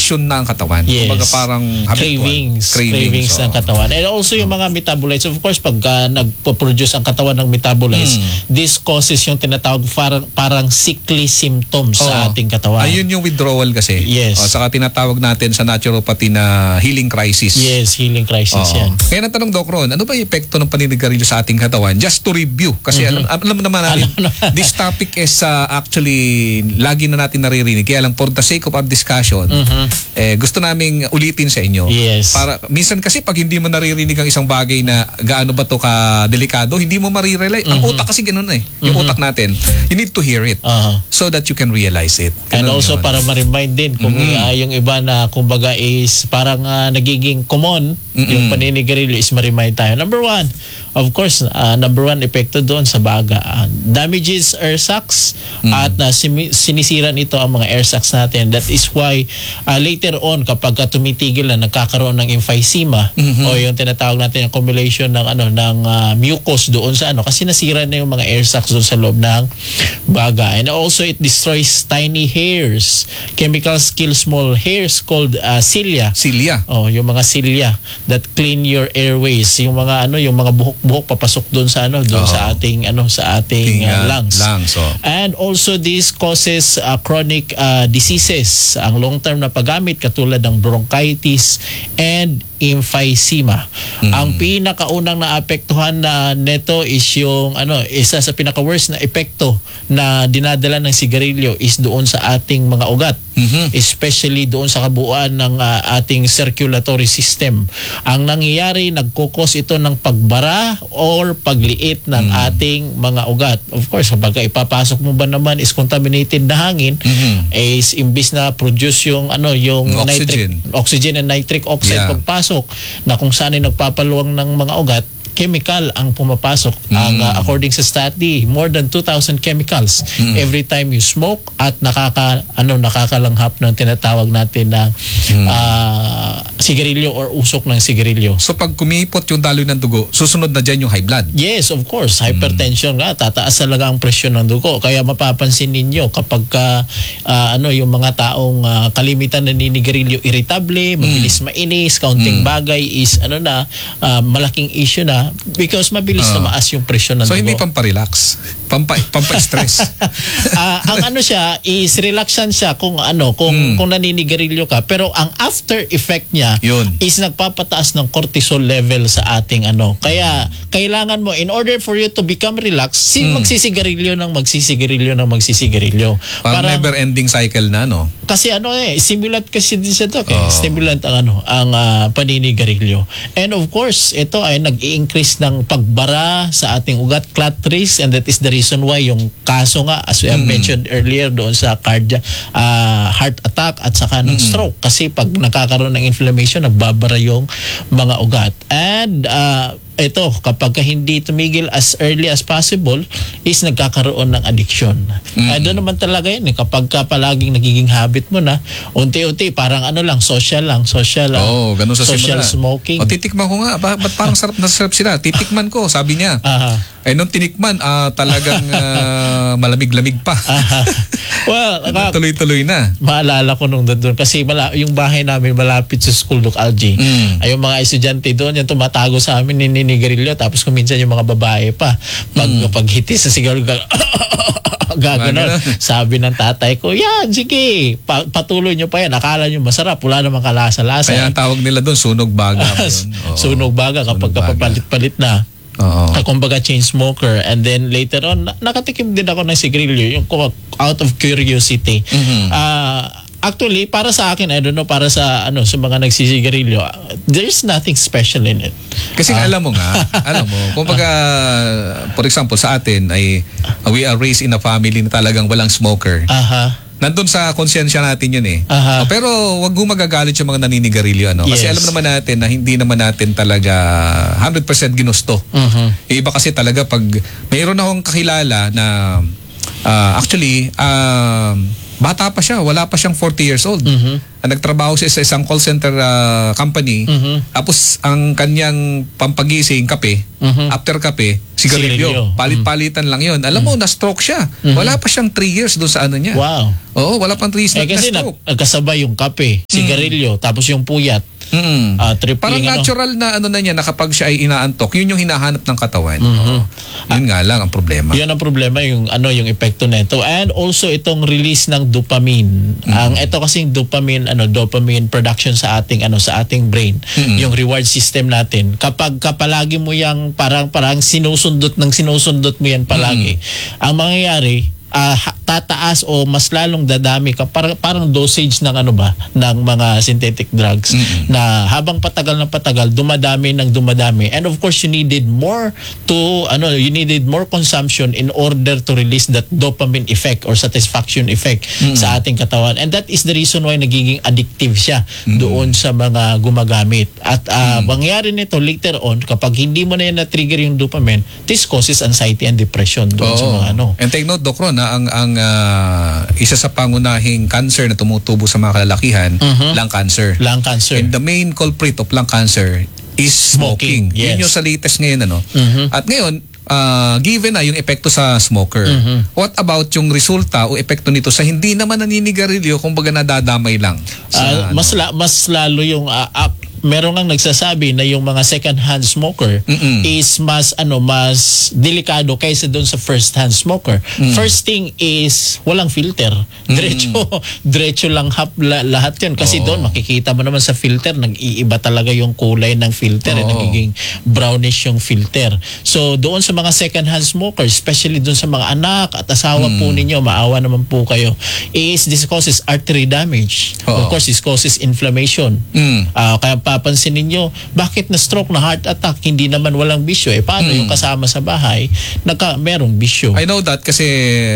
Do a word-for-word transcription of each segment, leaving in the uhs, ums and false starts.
addiction na ang katawan. Yes. Kumbaga parang habitual. Cravings. Cravings, cravings so. ng katawan. And also yung mga metabolites. Of course, pag uh, nagpo-produce ang katawan ng metabolites, mm. this causes yung tinatawag parang, parang sickly symptoms oh. sa ating katawan. Ayun yung withdrawal kasi. Yes. O, saka tinatawag natin sa naturopathy na healing crisis. Yes, healing crisis Oo. yan. Kaya natanong, Doc Ron, ano ba yung epekto ng paninigarilyo sa ating katawan? Just to review. Kasi mm-hmm. alam, alam naman natin, this topic is uh, actually lagi na natin naririnig. Kaya lang for the sake of our discussion, mm-hmm. eh, gusto naming ulitin sa inyo. Yes. Para, minsan kasi pag hindi mo naririnig ang isang bagay na gaano ba to ka-delikado, hindi mo marirelay. Mm-hmm. Ang utak kasi ganun eh. Yung mm-hmm. utak natin, you need to hear it uh-huh. so that you can realize it. And Ganun also yun. para ma-remind din kung mm-hmm. uh, yung iba na kumbaga is parang uh, nagiging common, mm-hmm. yung paninigarilyo is ma-remind tayo. Number one, of course, uh, number one epekto doon sa baga. Uh, damages air sacs mm. at uh, sim- sinisiran ito ang mga air sacs natin. That is why uh, later on kapag uh, tumitigil na nagkakaroon ng emphysema mm-hmm. o yung tinatawag natin yung accumulation ng ano ng uh, mucus doon sa ano kasi nasira na yung mga air sacs doon sa loob ng baga. And also it destroys tiny hairs. Chemicals kill small hairs called uh, cilia. Cilia. Oh, yung mga cilia that clean your airways. Yung mga ano, yung mga buhok buhok papasok doon sa ano doon oh. sa ating ano sa ating uh, lungs. lungs oh. And also this causes uh, chronic uh, diseases. Ang long term na paggamit katulad ng bronchitis and emphysema. Mm. Ang pinakaunang naapektuhan na neto is yung ano isa sa pinaka worst na epekto na dinadala ng sigarilyo is doon sa ating mga ugat. Mm-hmm. Especially doon sa kabuuan ng uh, ating circulatory system. Ang nangyayari nagkukos ito ng pagbara or pagliit ng mm. ating mga ugat. Of course, kapag ipapasok mo ba naman is contaminated na hangin, mm-hmm. is imbis na produce yung ano yung oxygen, nitric, oxygen and nitric oxide yeah. pagpasok na kung saan ay nagpapaluwang ng mga ugat, chemical ang pumapasok. Mm. Ang uh, according sa study, more than two thousand chemicals mm. every time you smoke at nakaka ano nakakalanghap ng tinatawag natin na mm. uh, sigarilyo or usok ng sigarilyo. So pag kumipot yung daloy ng dugo, susunod na diyan yung high blood. Yes, of course. Hypertension mm. nga, tataas talaga ang presyon ng dugo. Kaya mapapansin ninyo kapag uh, uh, ano yung mga taong uh, kalimitan na naninigarilyo irritable, mabilis mm. mainis, kaunting mm. bagay is ano na uh, malaking issue na because mabilis uh, na maas yung presyon ng so dugo. So hindi pampa-relax, pampa pampa-stress. uh, ang ano siya is relaxan siya kung ano kung hmm. kung naninigarilyo ka, pero ang after effect niya yun. Is nagpapataas ng cortisol level sa ating ano. Kaya kailangan mo in order for you to become relaxed, si hmm. magsisigarilyo ng magsisigarilyo ng magsisigarilyo. Parang never ending cycle na no. Kasi ano eh stimulant kasi din siya to, okay? Oh. Stimulant ang ano ang uh, paninigarilyo. And of course, ito ay nag-i-increase ng pagbara sa ating ugat, clot risk, and that is the reason why yung kaso nga as we have mm. mentioned earlier doon sa cardia, uh, heart attack at saka ng mm. stroke kasi pag nakakaroon ng inflammation nagbabara yung mga ugat. And uh, ito, kapag hindi tumigil as early as possible, is nagkakaroon ng addiction. Mm-hmm. Uh, doon naman talaga yun. Eh. Kapag ka palaging nagiging habit mo na, unti-unti, parang ano lang, social lang, social lang. Oo, oh, ganun sa social simula. Smoking. O, titikman ko nga. Ba- ba't parang sarap na sarap sila? Titikman ko, sabi niya. Aha. Eh, nung tinikman, uh, talagang uh, malamig-lamig pa. Well, tuloy-tuloy na. Maalala ko nung doon. Kasi mala- yung bahay namin malapit sa school, Doc Algie. Mm. Ay, yung mga estudyante doon, yung tumatago sa amin, nininigarilyo. Tapos kuminsan yung mga babae pa. Pag, mm. pag hitis na sigarilyo, gaganon. Sabi ng tatay ko, yan, sige, pa- patuloy nyo pa yan. Akala nyo masarap. Wala namang kalasa-lasa. Kaya ang tawag nila doon, sunog baga. Sunog baga kapag kapapalit-palit na. Oo. Kumbaga chain smoker, and then later on na- nakatikim din ako ng sigarilyo yung out of curiosity. Mm-hmm. Uh, actually para sa akin, I don't know, para sa ano sa mga nagsisigarilyo, there's nothing special in it. Kasi uh, alam mo nga, alam mo, kumbaga for example sa atin ay uh, we are raised in a family na talagang walang smoker. Aha. Uh-huh. Nandun sa konsensya natin yun eh. Uh-huh. Oh, pero wag mo magagalit yung mga naninigarilyo. Ano? Kasi yes. alam naman natin na hindi naman natin talaga one hundred percent ginusto. Uh-huh. E iba kasi talaga pag mayroon akong kakilala na uh, actually uh, bata pa siya, wala pa siyang forty years old. Uh-huh. uh, nagtrabaho siya sa isang call center uh, company, mm-hmm. tapos ang kanyang pampagising kape, mm-hmm. after kape, sigarilyo. Palit-palitan mm-hmm. lang yun. Alam mo, mm-hmm. na-stroke siya. Mm-hmm. Wala pa siyang three years doon sa ano niya. Wow. Oo, wala pang three years eh, na kasi na-stroke. Kasi nagkasabay yung kape, sigarilyo, mm-hmm. tapos yung puyat. Mm. Uh, tripling, parang natural ano? na ano na niya na kapag siya ay inaantok, yun yung hinahanap ng katawan. Mm-hmm. Oh, yun ah, nga lang ang problema. Yun ang problema, yung ano yung epekto nito. And also itong release ng dopamine. Mm-hmm. Ang ito kasing dopamine ano dopamine production sa ating ano sa ating brain, mm-hmm. yung reward system natin. Kapag kapalagi mo yang parang parang sinusundot ng sinusundot mo yan palagi, mm-hmm. ang mangyayari Uh, tataas o mas lalong dadami ka parang, parang dosage ng ano ba ng mga synthetic drugs mm-hmm. na habang patagal ng patagal dumadami ng dumadami, and of course you needed more to ano you needed more consumption in order to release that dopamine effect or satisfaction effect mm-hmm. sa ating katawan, and that is the reason why nagiging addictive siya mm-hmm. doon sa mga gumagamit. At uh, mm-hmm. mangyari nito later on kapag hindi mo na yan na-trigger yung dopamine, this causes anxiety and depression doon oh. sa mga ano. And take note, Doc Ron, na ang ang uh, isa sa pangunahing cancer na tumutubo sa mga kalalakihan, mm-hmm. lung cancer. Lung cancer. And the main culprit of lung cancer is smoking. smoking. Yes. Yun yung sa latest ngayon ano. Mm-hmm. At ngayon, uh, given na yung epekto sa smoker, mm-hmm. what about yung resulta o epekto nito sa hindi naman naninigarilyo, kumbaga nadadamay lang? Sa, uh, ano? mas la, mas lalo yung uh, uh, meron nang nagsasabi na yung mga second hand smoker Mm-mm. is mas ano mas delikado kaysa doon sa first hand smoker. Mm. First thing is walang filter. Diretso mm. diretso lang hap la, lahat 'yun kasi oh. doon makikita mo naman sa filter nag-iiba talaga yung kulay ng filter, oh. eh, nagiging brownish yung filter. So doon sa mga second hand smokers, especially doon sa mga anak at asawa mm. po ninyo, maawa naman po kayo, is this causes artery damage. Oh. Of course, this causes inflammation. Mm. Uh, kaya papansin ninyo, bakit na stroke, na heart attack, hindi naman walang bisyo? Eh, paano hmm. yung kasama sa bahay, nagka, merong bisyo? I know that kasi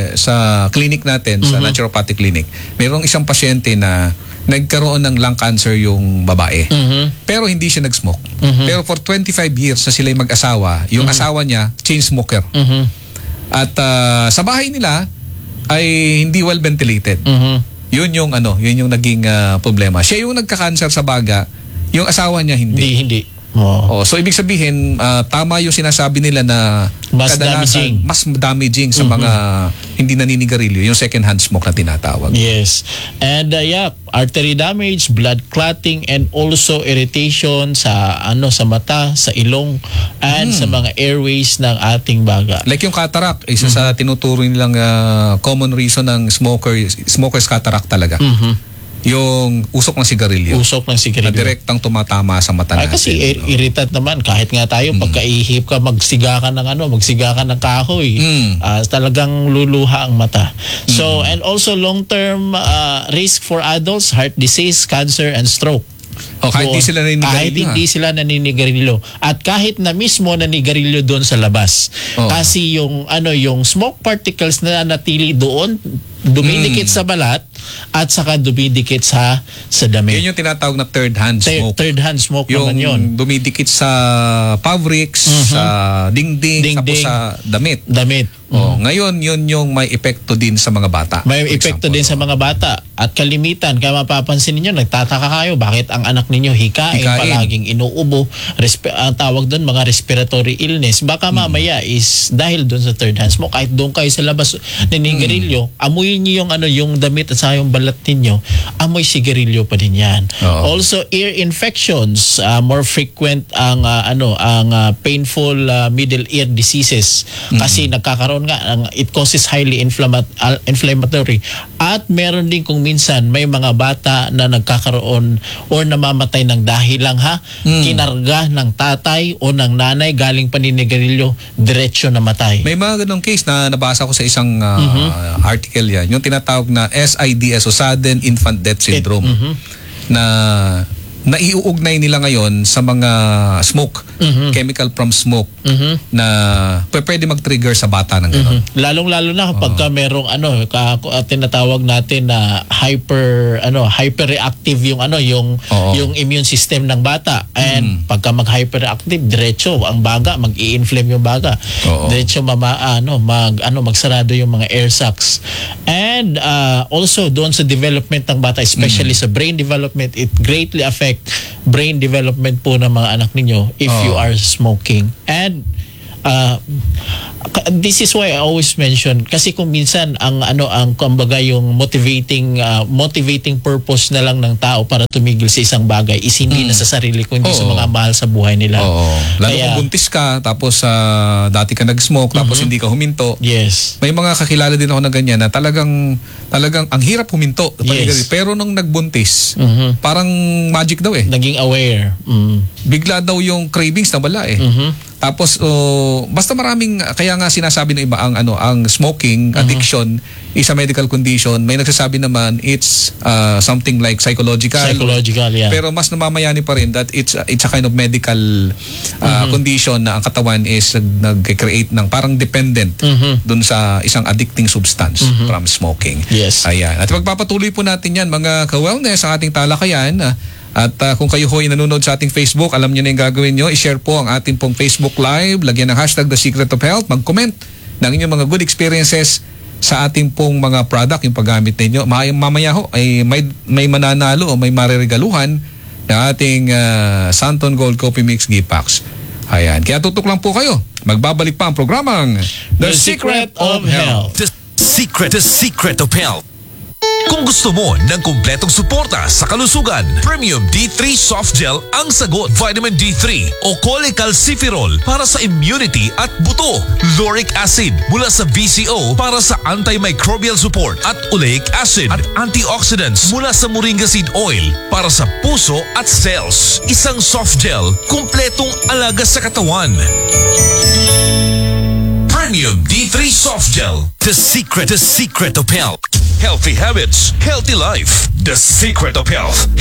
sa clinic natin, mm-hmm. sa naturopathic clinic, merong isang pasyente na nagkaroon ng lung cancer yung babae. Mm-hmm. Pero hindi siya nag-smoke. Mm-hmm. Pero for twenty-five years na sila'y mag-asawa, yung mm-hmm. asawa niya, chain smoker. Mm-hmm. At uh, sa bahay nila, ay hindi well ventilated. Mm-hmm. Yun yung ano, yun yung naging uh, problema. Siya yung nagka-cancer sa baga, yung asawa niya hindi. Hindi, hindi. Oh. Oh, so ibig sabihin, uh, tama yung sinasabi nila na mas damaging, mas damaging sa mm-hmm. mga hindi naninigarilyo, yung second hand smoke na tinatawag. Yes. And uh, yeah, artery damage, blood clotting, and also irritation sa ano sa mata, sa ilong, and mm. sa mga airways ng ating baga. Like yung cataract, isa mm-hmm. sa tinuturo nilang uh, common reason ng smoker, smokers cataract talaga. Mm-hmm. Yung usok ng sigarilyo. Usok ng sigarilyo. Na direktang tumatama sa mata natin. Ay, kasi ir- irritant naman. Kahit nga tayo, mm. pagkaihip ka, magsiga ka ng ano, magsiga ka ng kahoy. Mm. Uh, talagang luluha ang mata. Mm. So, and also long-term uh, risk for adults, heart disease, cancer, and stroke. Oh, kahit hindi sila naninigarilyo. Kahit hindi sila naninigarilyo. At kahit na mismo naninigarilyo doon sa labas. Oh. Kasi yung ano yung smoke particles na natili doon, dumidikit mm. sa balat at saka dumidikit sa sa damit. Yun yung tinatawag na third hand smoke. Third hand smoke yung naman yun. Yung dumidikit sa fabrics, mm-hmm. sa dingding, ding, tapos sa damit. Damit. Oh, mm. Ngayon yun yung may epekto din sa mga bata. May epekto din sa mga bata. At kalimitan, kaya mapapansin niyo, nagtataka kayo bakit ang anak ninyo hikain, hikain. palaging inuubo, resp- ang tawag doon mga respiratory illness. Baka mamaya mm. is dahil doon sa third hand smoke. Kahit doon kayo sa labas ninigarilyo, mm. amuyin niyo yung ano yung damit at sa yung balat ninyo, amoy sigarilyo pa din yan. Oo. Also ear infections, uh, more frequent ang uh, ano ang uh, painful uh, middle ear diseases mm. kasi nagkakaroon nga ang it causes highly inflamat- uh, inflammatory at meron din kung minsan may mga bata na nagkakaroon or namamatay ng dahil lang ha mm. kinarga ng tatay o ng nanay galing paninigarilyo, diretsyo na matay. May mga ganong case na nabasa ko sa isang uh, mm-hmm. article yan, yung tinatawag na S I D S o Sudden Infant Death Syndrome. It, mm-hmm. na naiuugnay nila ngayon sa mga smoke, mm-hmm. chemical from smoke, mm-hmm. na pwede mag-trigger sa bata ng gano'n. Mm-hmm. Lalong-lalo na kapag oh. merong ano, ka, tinatawag natin na hyper ano, hyperreactive yung ano, yung oh. yung immune system ng bata. And And pagka mag-hyperactive, diretso ang baga, mag-i-inflame yung baga. Oo. Diretso mama, ano, mag, ano, magsarado yung mga air sacs. And uh, also, doon sa development ng bata, especially mm. sa brain development, it greatly affect brain development po ng mga anak ninyo if oh. you are smoking. And uh, this is why I always mention, kasi kung minsan ang ano ang kumbaga yung motivating uh, motivating purpose na lang ng tao para tumigil sa isang bagay is hindi mm. na sa sarili kundi Oo. sa mga mahal sa buhay nila. Oo. Lalo Kaya, kung buntis ka tapos uh, dati ka nag-smoke tapos mm-hmm. hindi ka huminto. Yes. May mga kakilala din ako na ganyan na talagang talagang ang hirap huminto. Yes. Pero nung nagbuntis, mm-hmm. parang magic daw eh. Naging aware. Mm. Bigla daw yung cravings na wala eh. Mm-hmm. Tapos oh, basta maraming kaya nga sinasabi ng iba ang ano ang smoking Mm-hmm. addiction is a medical condition. May nagsasabi naman it's uh, something like psychological. Psychological, yeah. Pero mas namamayani pa rin that it's it's a kind of medical uh, mm-hmm. condition na ang katawan is nag-create ng parang dependent mm-hmm. dun sa isang addicting substance mm-hmm. from smoking. Yes. Ayan. At magpapatuloy po natin yan mga ka-wellness ang ating talakayan. At uh, kung kayo ho'y nanonood sa ating Facebook, alam nyo na yung gagawin nyo. I-share po ang ating pong Facebook Live. Lagyan ng hashtag The Secret of Health. Mag-comment ng inyong mga good experiences sa ating pong mga product, yung paggamit ninyo. Mamaya ho, ay may, may mananalo o may mariregaluhan na ating uh, Santon Gold Coffee Mix Gift Packs. Ayan. Kaya tutok lang po kayo. Magbabalik pa ang programang The, The Secret, Secret of Health. The Secret, The Secret of Health. Kung gusto mo ng kumpletong suporta sa kalusugan, Premium D three Soft Gel ang sagot. Vitamin D three o Cholecalciferol para sa immunity at buto. Lauric acid mula sa V C O para sa antimicrobial support at oleic acid at antioxidants mula sa Moringa Seed Oil para sa puso at cells. Isang soft gel, kumpletong alaga sa katawan. Premium D three Soft Gel. The secret, the secret of health. Healthy habits, healthy life. The Secret of Health.